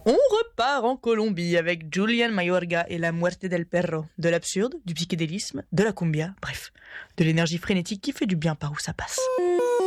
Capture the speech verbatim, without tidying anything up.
On repart en Colombie avec Julian Mayorga et la Muerte del Perro. De l'absurde, du psychédélisme, de la cumbia, bref, de l'énergie frénétique qui fait du bien par où ça passe.